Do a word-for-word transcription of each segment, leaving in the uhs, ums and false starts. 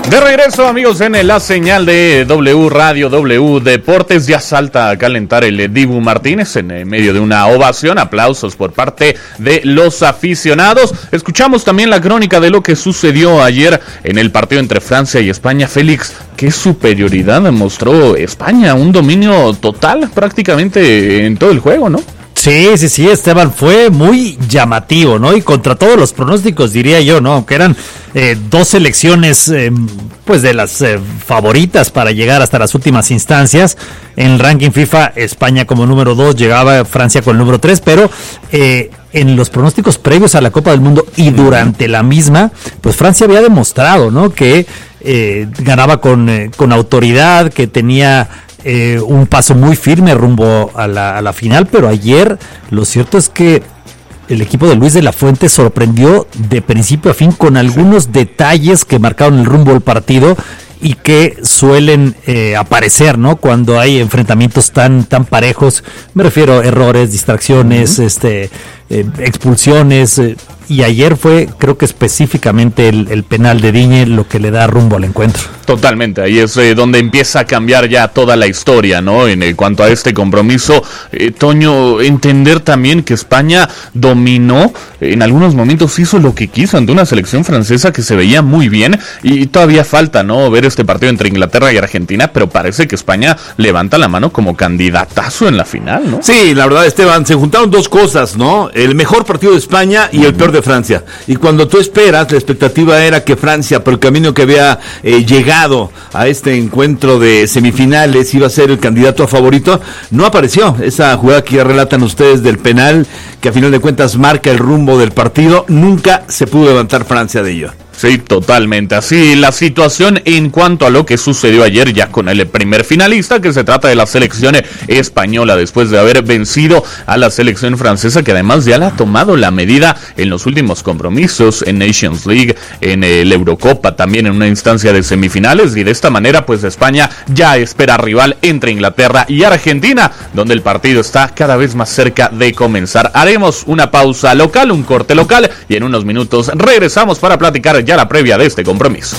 De regreso, amigos, en la señal de W Radio, W Deportes. Ya salta a calentar el Dibu Martínez en medio de una ovación. Aplausos por parte de los aficionados. Escuchamos también la crónica de lo que sucedió ayer en el partido entre Francia y España. Félix, ¿qué superioridad mostró España? Un dominio total prácticamente en todo el juego, ¿no? Sí, sí, sí, Esteban, fue muy llamativo, ¿no? Y contra todos los pronósticos, diría yo, ¿no? Aunque eran eh, dos selecciones, eh, pues, de las eh, favoritas para llegar hasta las últimas instancias. En el ranking FIFA, España como número dos, llegaba Francia con el número tres, pero eh, en los pronósticos previos a la Copa del Mundo y durante la misma, pues Francia había demostrado, ¿no? Que eh, ganaba con, eh, con autoridad, que tenía... Eh, un paso muy firme rumbo a la, a la final, pero ayer lo cierto es que el equipo de Luis de la Fuente sorprendió de principio a fin con algunos detalles que marcaron el rumbo del partido y que suelen eh, aparecer, ¿no? Cuando hay enfrentamientos tan tan parejos. Me refiero a errores, distracciones, uh-huh. este eh, expulsiones. Eh, y ayer fue, creo que específicamente el, el penal de Digne lo que le da rumbo al encuentro. Totalmente, ahí es eh, donde empieza a cambiar ya toda la historia, ¿no? En eh, cuanto a este compromiso, eh, Toño, entender también que España dominó, eh, en algunos momentos hizo lo que quiso ante una selección francesa que se veía muy bien, y todavía falta, ¿no? Ver este partido entre Inglaterra y Argentina, pero parece que España levanta la mano como candidatazo en la final, ¿no? Sí, la verdad, Esteban, se juntaron dos cosas, ¿no? El mejor partido de España y el peor de Francia. Y cuando tú esperas, la expectativa era que Francia, por el camino que había eh, llegado a este encuentro de semifinales, iba a ser el candidato a favorito, no apareció. Esa jugada que ya relatan ustedes del penal, que a final de cuentas marca el rumbo del partido, nunca se pudo levantar Francia de ello. Sí, totalmente. Así la situación en cuanto a lo que sucedió ayer ya con el primer finalista, que se trata de la selección española, después de haber vencido a la selección francesa, que además ya le ha tomado la medida en los últimos compromisos, en Nations League, en el Eurocopa, también en una instancia de semifinales, y de esta manera pues España ya espera rival entre Inglaterra y Argentina, donde el partido está cada vez más cerca de comenzar. Haremos una pausa local, un corte local, y en unos minutos regresamos para platicar ya la previa de este compromiso.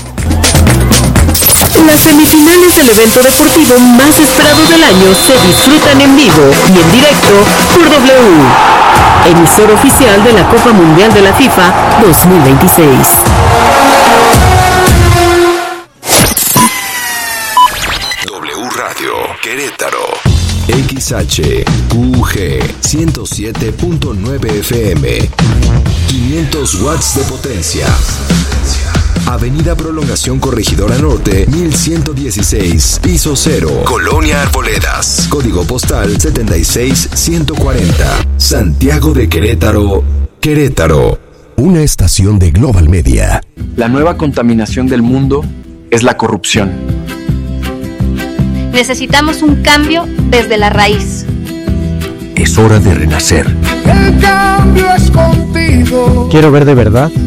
Las semifinales del evento deportivo más esperado del año se disfrutan en vivo y en directo por W, emisor oficial de la Copa Mundial de la FIFA dos mil veintiséis. W Radio Querétaro. X H Q G ciento siete punto nueve F M. quinientos watts de potencia. Avenida Prolongación Corregidora Norte, mil ciento dieciséis, piso cero, Colonia Arboledas, código postal setenta y seis ciento cuarenta, Santiago de Querétaro, Querétaro. Una estación de Global Media. La nueva contaminación del mundo es la corrupción. Necesitamos un cambio desde la raíz. Es hora de renacer. El cambio es contigo. Quiero ver de verdad